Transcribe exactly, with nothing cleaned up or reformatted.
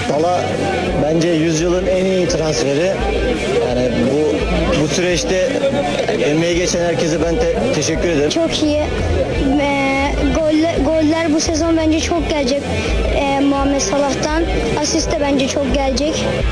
Salah bence yüzyılın en iyi transferi. Yani bu bu süreçte emeği geçen herkese ben te- teşekkür ederim. Çok iyi. Ee, goller, goller bu sezon bence çok gelecek ee, Muhammed Salah'tan. Asist de bence çok gelecek.